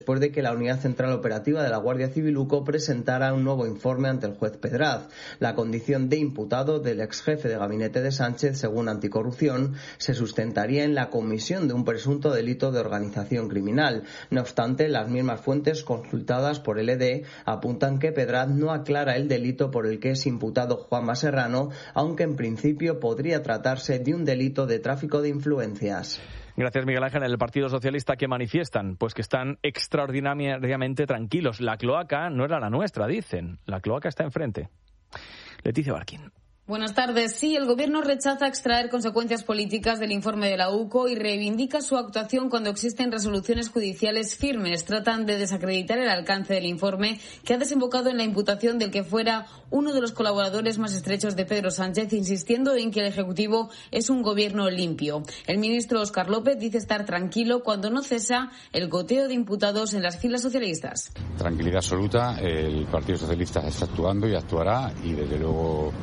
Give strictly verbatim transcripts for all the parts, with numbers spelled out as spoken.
después de que la Unidad Central Operativa de la Guardia Civil UCO presentara un nuevo informe ante el juez Pedraz. La condición de imputado del ex jefe de gabinete de Sánchez, según Anticorrupción, se sustentaría en la comisión de un presunto delito de organización criminal. No obstante, las mismas fuentes consultadas por el E D apuntan que Pedraz no aclara el delito por el que es imputado Juanma Serrano, aunque en principio podría tratarse de un delito de tráfico de influencias. Gracias, Miguel Ángel. En el Partido Socialista, ¿qué manifiestan? Pues que están extraordinariamente tranquilos. La cloaca no era la nuestra, dicen. La cloaca está enfrente. Leticia Barquín. Buenas tardes. Sí, el Gobierno rechaza extraer consecuencias políticas del informe de la UCO y reivindica su actuación cuando existen resoluciones judiciales firmes. Tratan de desacreditar el alcance del informe, que ha desembocado en la imputación del que fuera uno de los colaboradores más estrechos de Pedro Sánchez, insistiendo en que el Ejecutivo es un gobierno limpio. El ministro Óscar López dice estar tranquilo cuando no cesa el goteo de imputados en las filas socialistas. Tranquilidad absoluta. El Partido Socialista está actuando y actuará, y desde luego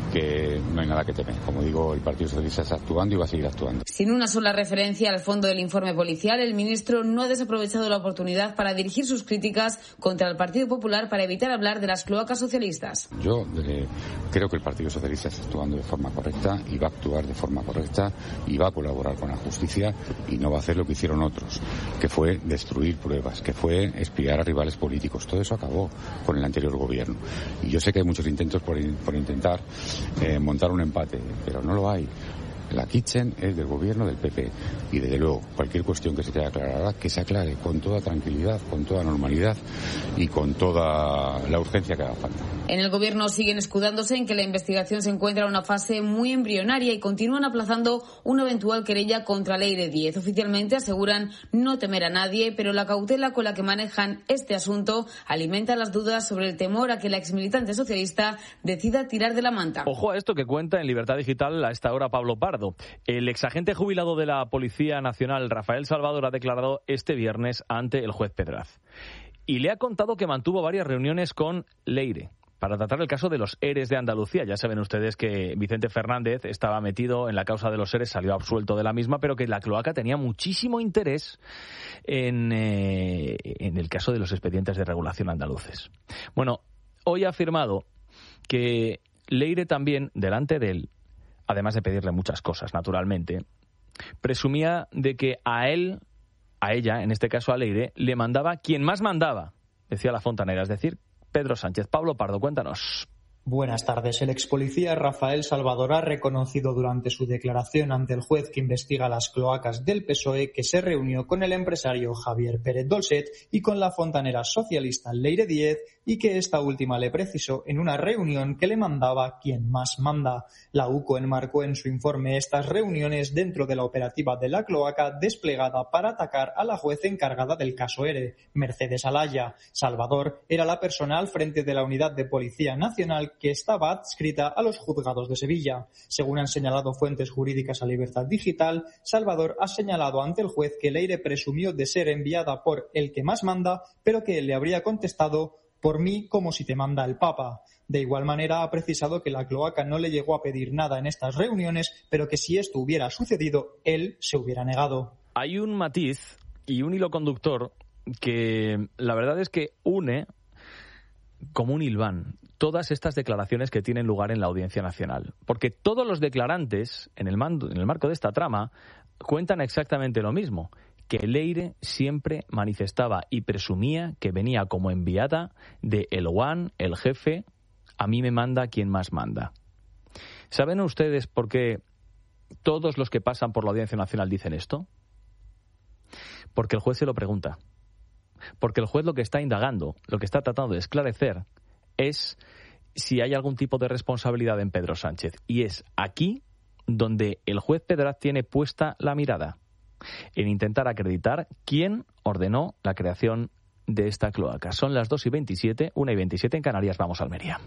que no hay nada que temer. Como digo, el Partido Socialista está actuando y va a seguir actuando. Sin una sola referencia al fondo del informe policial, el ministro no ha desaprovechado la oportunidad para dirigir sus críticas contra el Partido Popular para evitar hablar de las cloacas socialistas. Yo eh, creo que el Partido Socialista está actuando de forma correcta y va a actuar de forma correcta y va a colaborar con la justicia y no va a hacer lo que hicieron otros, que fue destruir pruebas, que fue espiar a rivales políticos. Todo eso acabó con el anterior gobierno. Y yo sé que hay muchos intentos por, por intentar Eh, montar un empate, pero no lo hay. La Kitchen es del gobierno del P P y desde luego cualquier cuestión que se tenga que aclarar, que se aclare con toda tranquilidad, con toda normalidad y con toda la urgencia que haga falta. En el gobierno siguen escudándose en que la investigación se encuentra en una fase muy embrionaria y continúan aplazando una eventual querella contra Leire Díez. Oficialmente aseguran no temer a nadie, pero la cautela con la que manejan este asunto alimenta las dudas sobre el temor a que la exmilitante socialista decida tirar de la manta. Ojo a esto que cuenta en Libertad Digital a esta hora Pablo Pardo. El exagente jubilado de la Policía Nacional, Rafael Salvador, ha declarado este viernes ante el juez Pedraz. Y le ha contado que mantuvo varias reuniones con Leire para tratar el caso de los ERES de Andalucía. Ya saben ustedes que Vicente Fernández estaba metido en la causa de los ERES, salió absuelto de la misma, pero que la cloaca tenía muchísimo interés en, eh, en el caso de los expedientes de regulación andaluces. Bueno, hoy ha afirmado que Leire también, delante de él, además de pedirle muchas cosas, naturalmente, presumía de que a él, a ella, en este caso a Leire, le mandaba quien más mandaba, decía la fontanera, es decir, Pedro Sánchez. Pablo Pardo, cuéntanos. Buenas tardes. El expolicía Rafael Salvador ha reconocido durante su declaración ante el juez que investiga las cloacas del P S O E que se reunió con el empresario Javier Pérez Dolcet y con la fontanera socialista Leire Díez y que esta última le precisó en una reunión que le mandaba quien más manda. La UCO enmarcó en su informe estas reuniones dentro de la operativa de la cloaca desplegada para atacar a la juez encargada del caso ERE, Mercedes Alaya. Salvador era la persona al frente de la Unidad de Policía Nacional que estaba adscrita a los juzgados de Sevilla. Según han señalado fuentes jurídicas a Libertad Digital, Salvador ha señalado ante el juez que Leire presumió de ser enviada por el que más manda, pero que él le habría contestado: por mí como si te manda el Papa. De igual manera ha precisado que la cloaca no le llegó a pedir nada en estas reuniones, pero que si esto hubiera sucedido, él se hubiera negado. Hay un matiz y un hilo conductor que la verdad es que une como un hilván todas estas declaraciones que tienen lugar en la Audiencia Nacional. Porque todos los declarantes, en el, mando, en el marco de esta trama, cuentan exactamente lo mismo, que Leire siempre manifestaba y presumía que venía como enviada de el One, el jefe, a mí me manda quien más manda. ¿Saben ustedes por qué todos los que pasan por la Audiencia Nacional dicen esto? Porque el juez se lo pregunta. Porque el juez lo que está indagando, lo que está tratando de esclarecer, es si hay algún tipo de responsabilidad en Pedro Sánchez. Y es aquí donde el juez Pedraz tiene puesta la mirada, en intentar acreditar quién ordenó la creación de esta cloaca. Son las dos y veintisiete, una y veintisiete en Canarias. Vamos a Almería.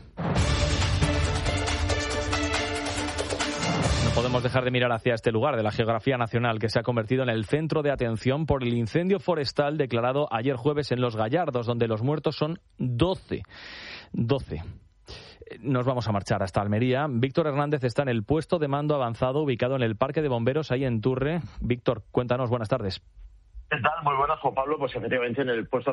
No podemos dejar de mirar hacia este lugar de la geografía nacional que se ha convertido en el centro de atención por el incendio forestal declarado ayer jueves en Los Gallardos, donde los muertos son doce. doce. Nos vamos a marchar hasta Almería. Víctor Hernández está en el puesto de mando avanzado ubicado en el Parque de Bomberos, ahí en Turre. Víctor, cuéntanos, buenas tardes. ¿Qué tal? Muy buenas, Juan Pablo. Pues efectivamente en el puesto